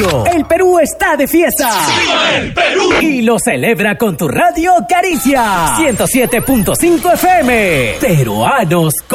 Radio. El Perú está de fiesta. ¡Viva el Perú! Y lo celebra con tu radio Caricia 107.5 FM. Peruanos